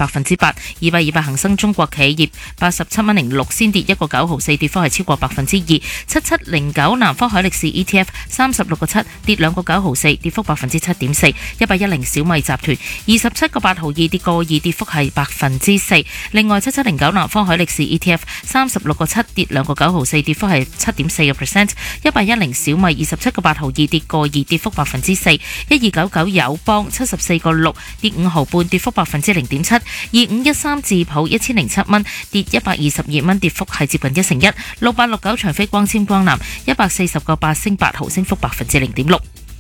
8%，200恒生中國企業87蚊06先跌1個9毫4，跌幅係超過2%。7709南方海力士 ETF 36個7跌2個9毫4，跌幅7.4%。110小米集團27個8毫2跌個2，跌幅係4%。另外7709南方海力士 ETF 36個7跌2個9毫4，跌幅係7.4%。110小米27個8毫2跌個2，跌幅4%。1299友邦74個6跌5毫半，跌幅0.7%。2513智普1007蚊跌122蚊，跌幅係接近1成1。6869長飛光纖光南140個8升8毫，升幅0.6%。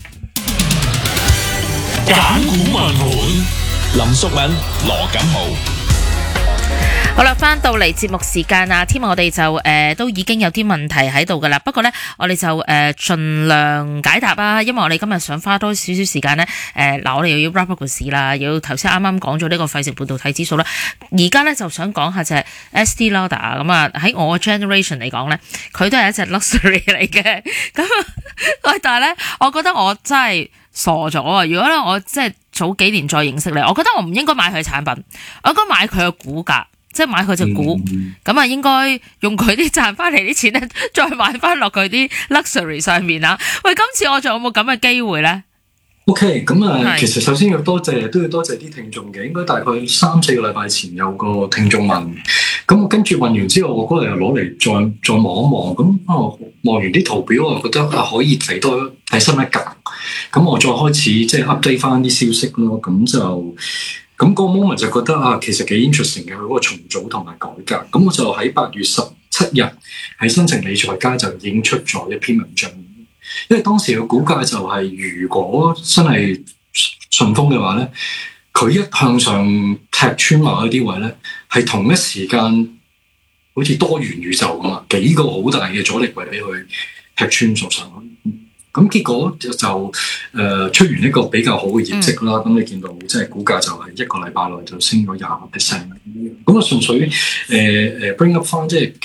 揀股問盤，林淑敏、羅錦豪。 好啦，翻到嚟節目時間啊，添我哋就都已經有啲問題喺度噶啦。不過呢，我哋就盡量解答啊，因為我哋今日想花多少少時間呢。嗱，我哋又要 wrap up 個市啦，要頭先啱啱講咗呢個費城半導體指數啦。而家呢，就想講下就係 Estée Lauder 咁啊，喺我 generation 嚟講呢，佢都係一隻 luxury 嚟嘅。咁喂，但係呢，我覺得我真係傻咗啊！如果咧我即係早幾年再認識你，我覺得我唔應該買佢產品，我應該買佢嘅股價。即係買佢隻股，咁啊應該用佢啲賺翻嚟啲錢咧，再買翻落佢啲 luxury 上面啊！喂，今次我仲有冇咁嘅機會咧 ？OK， 咁啊，其實首先都要多謝啲聽眾嘅，應該大概3-4個禮拜前有個聽眾問，咁我跟住問完之後，我嗰日又攞嚟再望一望，咁望完啲圖表，我覺得可以睇深一格，咁我再開始即係 update 翻啲消息咯，咁個 moment 就覺得其實幾 interesting 嘅佢嗰個重組同埋改革，咁我就喺8月17日喺新城理財家就已經出咗一篇文章，因為當時嘅股價就係如果真係順風嘅話咧，佢一向上踢穿埋嗰啲位咧，係同一時間好似多元宇宙咁啊，幾個好大嘅阻力位俾佢踢穿咗上去。咁結果就出完一個比較好嘅業績啦，咁你見到即係股價就係一個禮拜內就升咗20%。咁啊純粹bring up 翻即係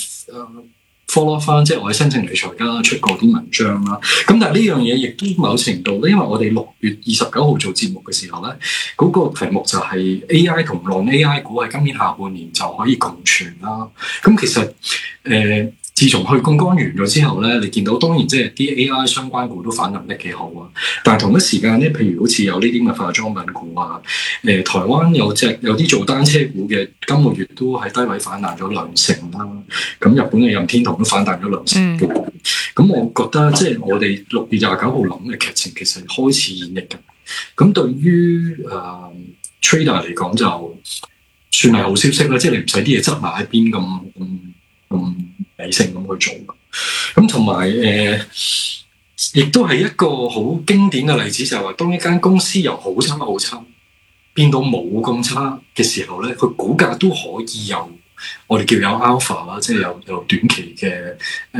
follow 翻即係我喺新城理財家出過啲文章啦。咁但係呢樣嘢亦都某程度咧，因為我哋6月29號做節目嘅時候咧，嗰個題目就係 AI 同 non-AI 股喺今年下半年就可以共存啦。咁其實自從去槓桿完咗之後咧，你見到當然即係啲 AI 相關股都反彈得幾好啊。但係同一時間咧，譬如好似有呢啲嘅化妝品股啊，台灣有啲做單車股嘅，今個月都喺低位反彈咗2成啦。咁日本嘅任天堂都反彈咗2成嘅。咁我覺得即係我哋6月29號諗嘅劇情其實開始演繹嘅。咁對於trader 嚟講就算係好消息啦，即係你唔使啲嘢執埋喺邊咁理性咁去做，咁同埋亦都係一個好經典嘅例子，就係話當一間公司由好差變到冇咁差嘅時候咧，佢股價都可以有我哋叫有 alpha 啦，即係有短期嘅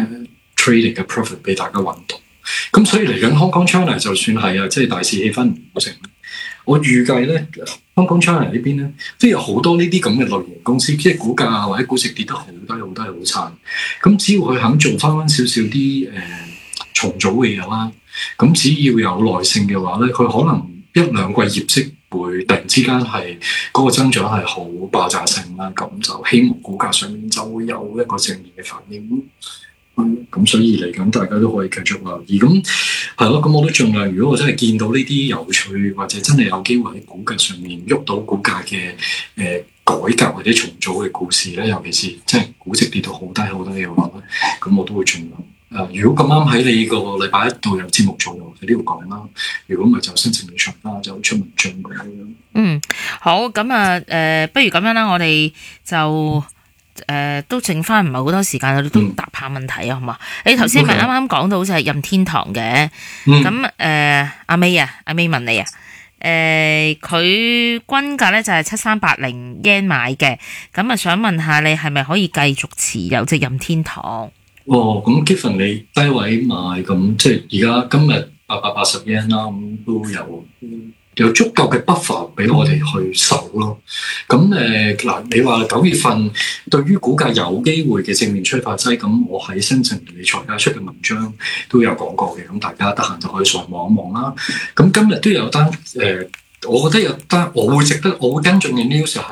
trading 嘅 profit 俾大家運動。咁所以嚟緊 Hong Kong China 就算係即係大市氣氛唔好成，我預計咧香港 China 呢邊咧都有好多呢啲咁嘅類型公司，即係股價或者股值跌得好低好差。咁只要佢肯做翻少少啲重組嘅嘢啦，咁只要有耐性嘅話咧，佢可能1-2季業績會突然之間係嗰個增長係好爆炸性啦，咁就希望股價上面就會有一個正面嘅反應。咁所以嚟緊大家都可以繼續留意，咁係咯，咁我都盡量，如果我真係見到呢啲有趣或者真係有機會喺股價上面喐到股價嘅改革或者重組嘅故事咧，尤其是即係估值跌到好低嘅話咧，咁我都會盡量。如果咁啱喺你個禮拜一度有節目做，喺呢度講啦。如果唔係就新城理財啦，就出文章咁樣。 好，咁啊，不如咁樣啦，我哋就。都剩翻唔係好多時間，都答下問題啊，好嘛？你頭先咪啱啱講到就係任天堂嘅，咁阿 May 問你啊，佢均價咧就係7380 yen 買嘅，咁啊想問下你係咪可以繼續持有隻任天堂？ 咁 Giffen 你低位買，咁即係而家今日880 yen 啦，咁都有足夠嘅 buffer 俾我哋去守咯。咁你話9月份對於股價有機會嘅正面催化劑，咁我喺新城理財家出嘅文章都有講過嘅，咁大家得閒就可以上網一望啦。咁今日都有單我覺得有單我會跟進嘅 news 係